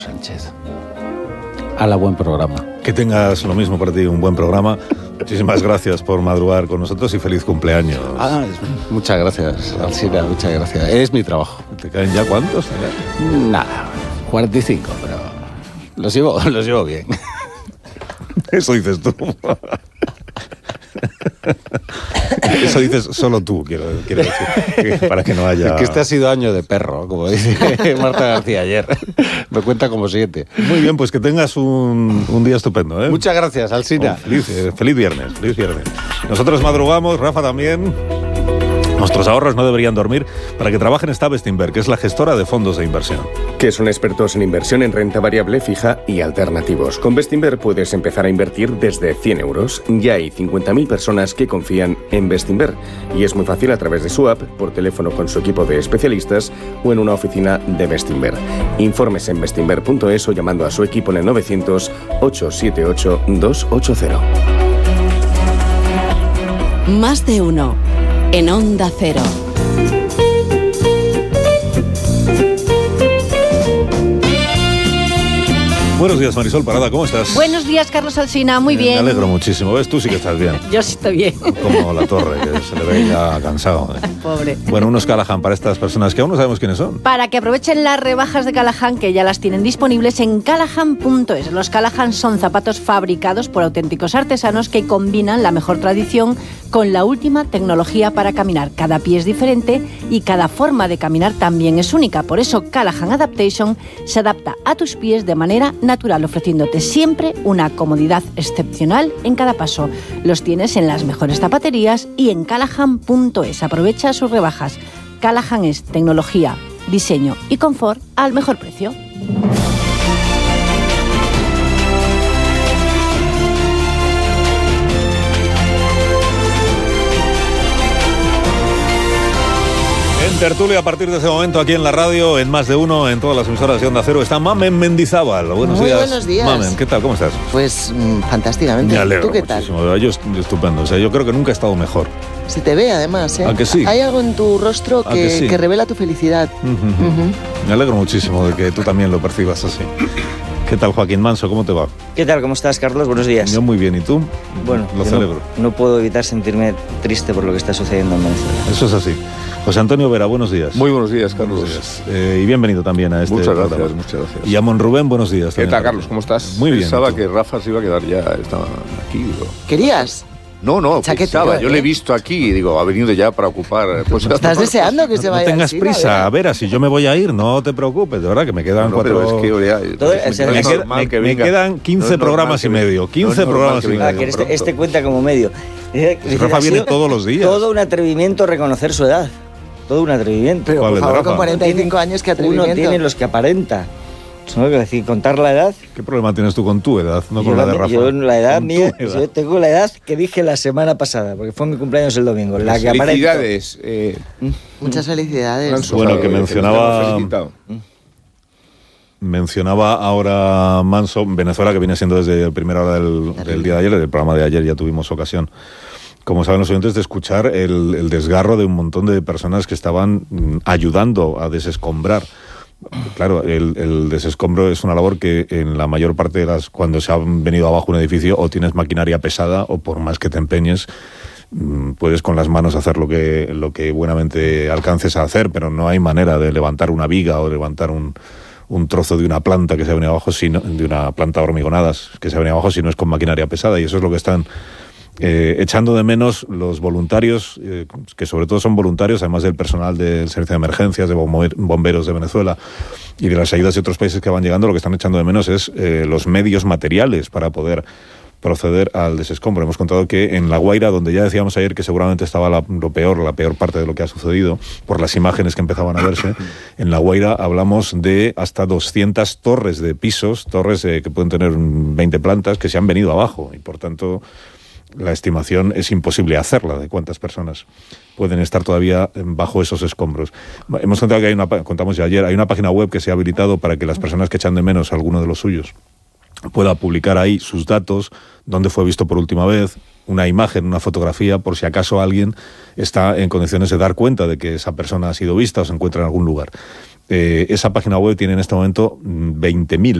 Sánchez. Hala, buen programa. Que tengas lo mismo para ti, un buen programa. Muchísimas gracias por madrugar con nosotros y feliz cumpleaños. Muchas gracias, Alsina, muchas gracias. Es mi trabajo. ¿Te caen ya cuántos? Nada, 45, pero los llevo bien. Eso dices tú. Eso dices solo tú, quiero decir, para que no haya... Es que este ha sido año de perro, como dice Marta García ayer. Me cuenta como 7. Muy bien, pues que tengas un día estupendo, ¿eh? Muchas gracias, Alsina. Feliz viernes. Nosotros madrugamos, Rafa también. Nuestros ahorros no deberían dormir. Para que trabajen está Bestinver, que es la gestora de fondos de inversión. Que son expertos en inversión en renta variable fija y alternativos. Con Bestinver puedes empezar a invertir desde 100 euros. Ya hay 50.000 personas que confían en Bestinver. Y es muy fácil a través de su app, por teléfono con su equipo de especialistas o en una oficina de Bestinver. Informes en bestinver.es o llamando a su equipo en el 900-878-280. Más de uno. En Onda Cero. Buenos días, Marisol Parada, ¿cómo estás? Buenos días, Carlos Alsina, muy bien. Me alegro muchísimo, ¿ves? Tú sí que estás bien. Yo sí estoy bien. Como la torre, que se le ve ya cansado. Pobre. Bueno, unos Callahan para estas personas que aún no sabemos quiénes son. Para que aprovechen las rebajas de Callahan, que ya las tienen disponibles en Callahan.es. Los Callahan son zapatos fabricados por auténticos artesanos que combinan la mejor tradición con la última tecnología para caminar. Cada pie es diferente y cada forma de caminar también es única. Por eso Callahan Adaptation se adapta a tus pies de manera natural, ofreciéndote siempre una comodidad excepcional en cada paso. Los tienes en las mejores zapaterías y en Callahan.es. Aprovecha sus rebajas. Callahan es tecnología, diseño y confort al mejor precio. En tertulia, a partir de ese momento, aquí en la radio, en Más de Uno, en todas las emisoras de Onda Cero, está Mamen Mendizábal. Buenos días. Buenos días. Mamen, ¿qué tal? ¿Cómo estás? Pues fantásticamente. Me alegro ¿Tú qué muchísimo. tal? Yo estupendo. O sea, yo creo que nunca he estado mejor. Se te ve además, ¿eh? ¿A que sí? Hay algo en tu rostro ¿A que sí? que revela tu felicidad. Me alegro muchísimo de que tú también lo percibas así. ¿Qué tal, Joaquín Manso? ¿Cómo te va? ¿Qué tal? ¿Cómo estás, Carlos? Buenos días. Yo muy bien. ¿Y tú? Bueno, lo celebro. No puedo evitar sentirme triste por lo que está sucediendo en Venezuela. Eso es así. José Antonio Vera, buenos días. Muy buenos días, Carlos. Buenos días. Y bienvenido también a este Muchas gracias, programa. muchas gracias. Y a Monrubén, buenos días. ¿Qué tal, Carlos? ¿Cómo estás? Muy bien. Pensaba que Rafa se iba a quedar ya, estaba aquí, digo. ¿Querías? No, Chaquetero, pensaba, yo le he visto aquí y digo, ha venido ya para ocupar... Pues, ¿Estás deseando que se No vaya? tengas al cine, prisa, a ver, si yo me voy a ir, no te preocupes, de verdad, que me quedan Pero es que ya, me quedan 15 programas y medio, 15 programas y medio. Ah, que este cuenta como medio. Rafa viene todos los días. Todo un atrevimiento reconocer su edad. Todo un atrevimiento. Pero ¿Cuál por es, favor, Rafa? con 45 años, ¿qué atrevimiento? Uno tiene los que aparenta. ¿No? Es decir, contar la edad. ¿Qué problema tienes tú con tu edad, no con la de Rafa? Yo la edad Con tu mía, edad. yo tengo la edad que dije la semana pasada, porque fue mi cumpleaños el domingo. La que aparento. Felicidades. Muchas felicidades. Bueno, que mencionaba ahora Manso, Venezuela, que viene siendo desde la primera hora del día de ayer, del programa de ayer ya tuvimos ocasión, como saben los oyentes, de escuchar el desgarro de un montón de personas que estaban ayudando a desescombrar. Claro, el desescombro es una labor que en la mayor parte de cuando se ha venido abajo un edificio, o tienes maquinaria pesada, o por más que te empeñes, puedes con las manos hacer lo que buenamente alcances a hacer, pero no hay manera de levantar una viga o levantar un trozo de una planta que se ha venido abajo, de una planta de hormigonadas que se ha venido abajo, si no es con maquinaria pesada, y eso es lo que están echando de menos los voluntarios, que sobre todo son voluntarios, además del personal del Servicio de Emergencias, de bomberos de Venezuela y de las ayudas de otros países que van llegando. Lo que están echando de menos es los medios materiales para poder proceder al desescombro. Hemos contado que en La Guaira, donde ya decíamos ayer que seguramente estaba la peor parte de lo que ha sucedido, por las imágenes que empezaban a verse, en La Guaira hablamos de hasta 200 torres de pisos, torres que pueden tener 20 plantas, que se han venido abajo, y por tanto la estimación es imposible hacerla de cuántas personas pueden estar todavía bajo esos escombros. Hemos contado que contamos ya ayer, hay una página web que se ha habilitado para que las personas que echan de menos a alguno de los suyos pueda publicar ahí sus datos, dónde fue visto por última vez, una imagen, una fotografía, por si acaso alguien está en condiciones de dar cuenta de que esa persona ha sido vista o se encuentra en algún lugar. esa página web tiene en este momento 20.000